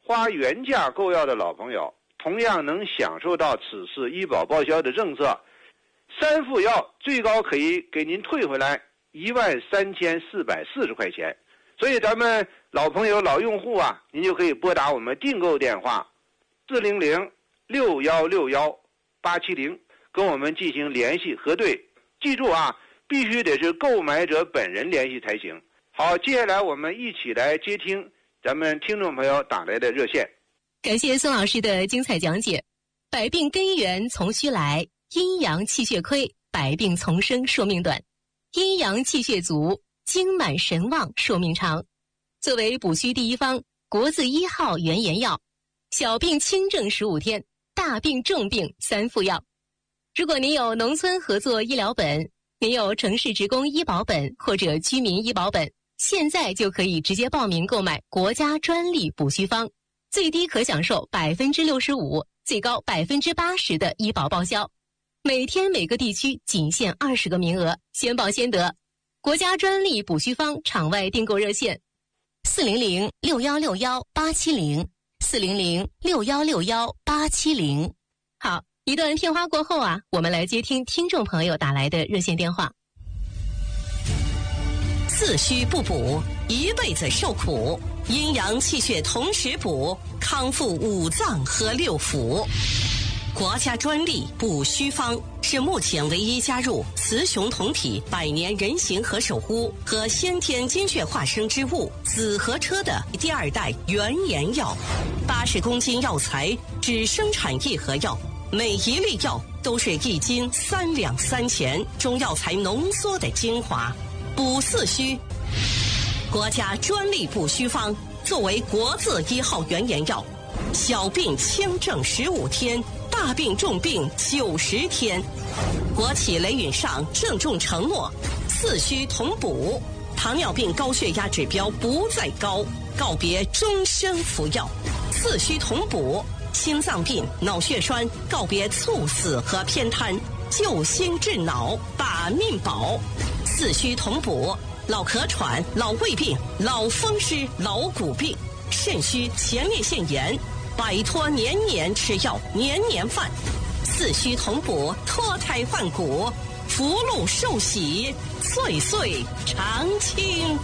花原价购药的老朋友，同样能享受到此次医保报销的政策，3副药最高可以给您退回来13440块钱。所以咱们老朋友、老用户啊，您就可以拨打我们订购电话400-6161-870，跟我们进行联系核对。记住啊，必须得是购买者本人联系才行。好，接下来我们一起来接听咱们听众朋友打来的热线。 感谢宋老师的精彩讲解。百病根源从虚来，阴阳气血亏，百病丛生，寿命短；阴阳气血足，精满神旺，寿命长。作为补虚第一方，国字1号原研药，小病轻症15天，大病重病3副药。如果您有农村合作医疗本，您有城市职工医保本或者居民医保本，现在就可以直接报名购买国家专利补虚方，最低可享受65%，最高80%的医保报销。每天每个地区仅限20个名额，先报先得。国家专利补虚方场外订购热线400-6161-870 400-6161-870。好，一段片花过后啊，我们来接听听众朋友打来的热线电话。 自虚不补，一辈子受苦；阴阳气血同时补，康复5脏和6腑。国家专利补虚方是目前唯一加入雌雄同体百年人形和守护和先天精血化生之物紫河车的第2代原研药。80公斤药材只生产1盒药，每一粒药都是1斤3两3钱，中药材浓缩的精华，补四虚。国家专利补虚方作为国字1号原研药，小病轻症15天，大病重病90天。国企雷允上郑重承诺，四虚同补，糖尿病高血压指标不再高，告别终身服药。四虚同补，心脏病、脑血栓告别猝死和偏瘫，救心治脑，把命保。四虚同补，老咳喘、老胃病、老风湿、老骨病、肾虚、前列腺炎，摆脱年年吃药、年年犯。四虚同补，脱胎换骨，福禄寿喜，岁岁长青。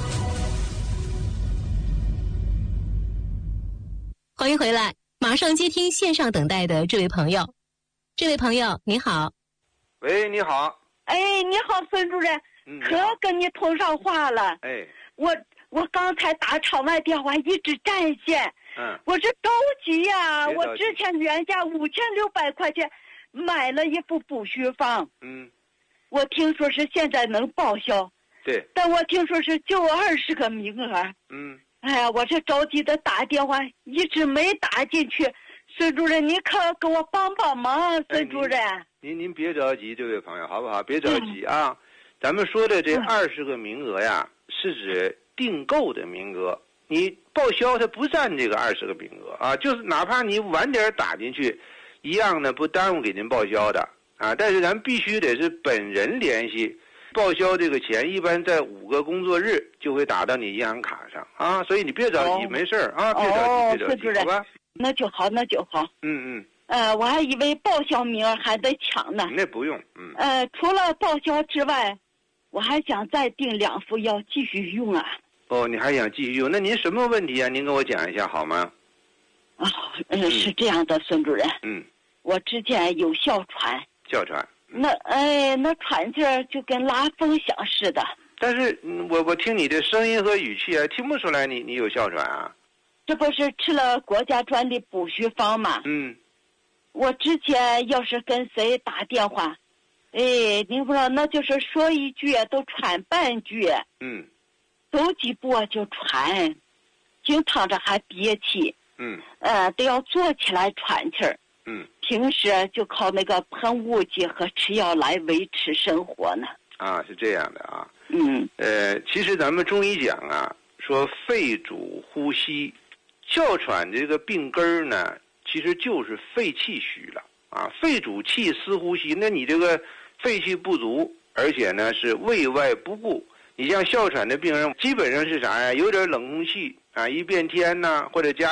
欢迎回来，马上接听线上等待的这位朋友。这位朋友你好。 喂，你好。 哎，你好，孙主任，可跟你通上话了。 哎， 我刚才打场外电话一直占线。我这着急呀！我之前原价5600块钱买了一副补虚方。我听说是现在能报销。 对。 但我听说是就20个名额。哎呀，我这着急的打电话一直没打进去。孙主任，你可给我帮帮忙，孙主任。 您别着急，这位朋友，好不好？别着急啊！咱们说的这20个名额呀，是指订购的名额。你报销它不占这个20个名额啊，就是哪怕你晚点打进去，一样呢不耽误给您报销的啊。但是咱必须得是本人联系，报销这个钱一般在5个工作日就会打到你银行卡上啊。所以你别着急，没事啊，别着急，好吧？ 那就好，那就好。我还以为报销名额还得抢呢。 那不用。 除了报销之外，我还想再订2副药继续用啊。 哦，你还想继续用？那您什么问题啊？您跟我讲一下好吗？ 是这样的，孙主任。我之前有哮喘。 哮喘。 那喘劲儿就跟拉风响似的。 但是我听你的声音和语气啊，听不出来你有哮喘啊。 这不是吃了国家专利补虚方吗？我之前要是跟谁打电话，您不知道，那就是说一句都喘半句。走几步就喘，经常着还憋气。都要坐起来喘气儿。平时就靠那个喷雾剂和吃药来维持生活呢。 啊，是这样的啊。其实咱们中医讲啊，说肺主呼吸，哮喘这个病根儿呢，其实就是肺气虚了啊。肺主气司呼吸，那你这个肺气不足，而且呢是胃外不顾。你像哮喘的病人，基本上是啥呀？有点冷空气啊，一变天呐，或者加